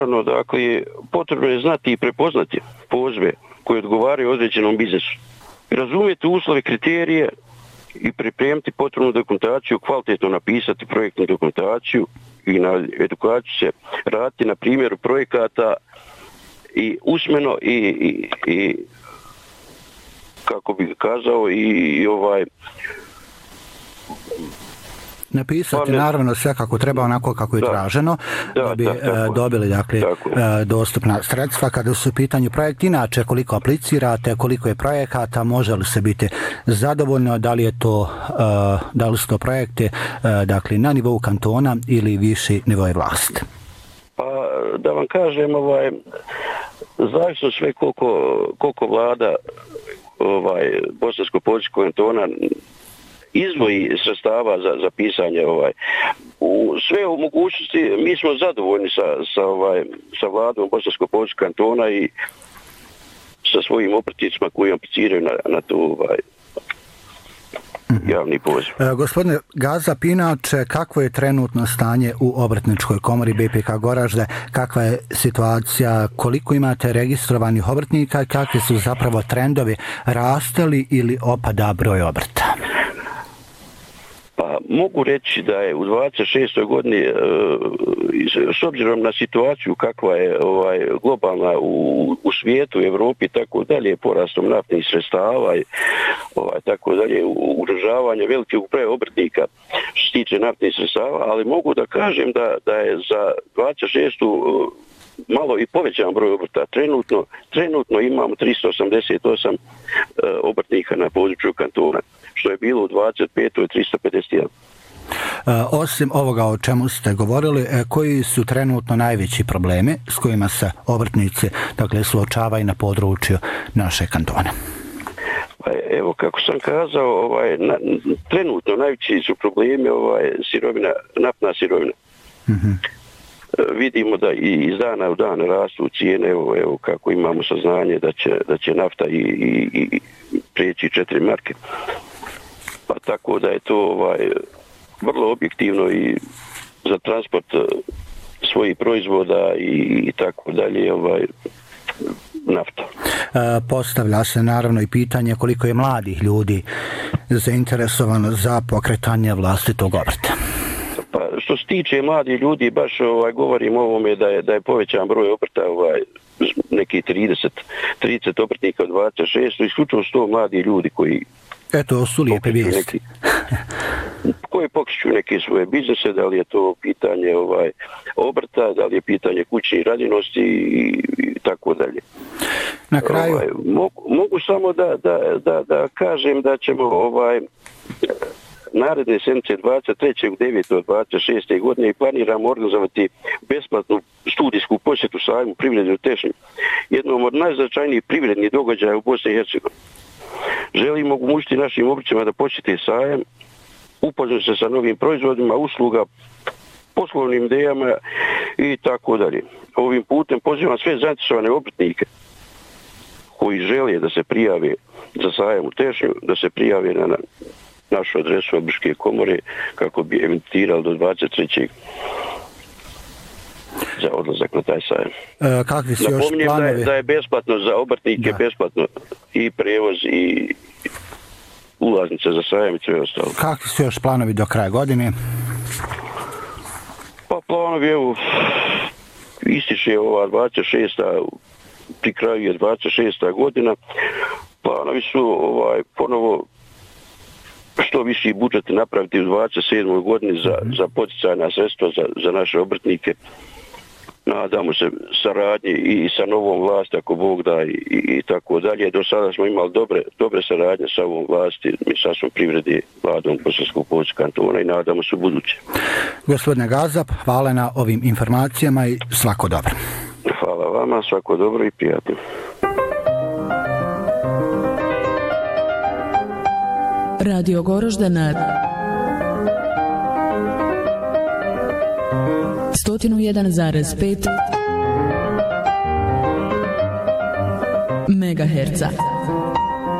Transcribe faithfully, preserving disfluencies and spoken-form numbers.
Dakle, potrebno je znati i prepoznati pozive koje odgovaraju određenom biznesu. Razumjeti uslove, kriterije i pripremiti potrebnu dokumentaciju, kvalitetno napisati projektnu dokumentaciju i na edukaciju se raditi na primjeru projekata i usmeno i, i, i kako bih kazao i, i ovaj napisati naravno sve kako treba, onako kako je da, traženo da, da bi da, tako, dobili dakle tako. dostupna sredstva kada su u pitanju projekti. Inače, koliko aplicirate, koliko je projekata, može li se biti zadovoljno, da li je to da li su to projekte dakle na nivou kantona ili viši nivoj vlasti? Pa da vam kažem, ovaj zavisno sve koliko, koliko vlada ovaj bosansko-područjskog kantona izvoji sredstava za, za pisanje ovaj u sve u mogućnosti. Mi smo zadovoljni sa, sa, ovaj, sa vladom bosansko-područjskog kantona i sa svojim obrtnicima koji apliciraju na, na to ovaj javni poziv. E, gospodine Gazap, inače, kakvo je trenutno stanje u Obrtničkoj komori B P K Goražde? Kakva je situacija? Koliko imate registrovanih obrtnika? Kakvi su zapravo trendovi? Raste li ili opada broj obrta? Pa mogu reći da je u dvadeset šestoj godini s obzirom na situaciju kakva je ovaj globalna u, u svijetu, u Evropi i tako dalje, porastom naftnih sredstava i ovaj tako dalje, ugrožavanje velikog broja obrtnika što se tiče naftnih sredstava, ali mogu da kažem da da je za dvadeset šestu malo i povećan broj obrta. Trenutno, trenutno imamo tristo osamdeset osam obrtnika na području kantona, što je bilo u dvadeset petoj tristo pedeset jedan. Osim ovoga o čemu ste govorili, koji su trenutno najveći problemi s kojima se obrtnici dakle, suočavaju na području naše kantone? Evo, kako sam kazao, ovaj, na, trenutno najveći su problemi ovaj, sirovina, naftna sirovina. Mm-hmm. Vidimo da i iz dana u dan rastu cijene, evo, evo kako imamo saznanje da će, da će nafta i, i, i prijeći četiri marke. Pa tako da je to ovaj, vrlo objektivno i za transport svojih proizvoda i, i tako dalje ovaj, nafta. E, postavlja se naravno i pitanje koliko je mladih ljudi zainteresovano za pokretanje vlastitog obrta. Pa što se tiče mladih ljudi, baš ovaj govorim o ovome da je da je povećan broj obrta, ovaj neki trideset trideset obrtnika od dvadeset šest, isključivo sto mladi ljudi koji eto su lijepe vijesti. Koji pokreću neke svoje biznese, da li je to pitanje ovaj obrta, da li je pitanje kućnih radinosti i, i tako dalje. Na kraju ovaj, mogu, mogu samo da, da, da, da kažem da ćemo ovaj naredne sedmice dvadeset trećeg devetog dvadeset šeste godine i planiramo organizovati besplatnu studijsku posjetu sajmu privrede u Tešnju, jednom od najznačajnijih privrednih događaja u Bosni i Hercegovini. Želimo omogućiti našim obrtnicima da posjete sajam, upoznati se sa novim proizvodima, usluga, poslovnim idejama i tako dalje. Ovim putem pozivam sve zainteresovane obrtnike koji žele da se prijave za sajam u Tešnju, da se prijave na našu adresu Obrtničke komore kako bi evidentirali do dvadeset trećeg za odlazak na taj sajam. E, kakvi su još planovi? Da je, da je besplatno za obrtnike, da. Besplatno i prevoz i ulaznice za sajam i sve ostalo. Kakvi su još planovi do kraja godine? Pa planovi, evo, ističe ova dvadeset šesta, pri kraju je dvadeset šesta godina. Planovi su ovaj, ponovo što viši budžet napraviti u dvadeset sedmoj godini za, za poticajna sredstva za, za naše obrtnike. Nadamo se saradnji i sa novom vlasti, ako Bog da, i, i, i tako dalje. Do sada smo imali dobre, dobre saradnje sa ovom vlasti, Ministarstvom privrede, vladom Bosanskog područja kantona i nadamo se u buduće. Gospodine Gazap, hvala na ovim informacijama i svako dobro. Hvala vama, svako dobro i prijatno. Radio Goroždana sto jedan zarez pet megaherca.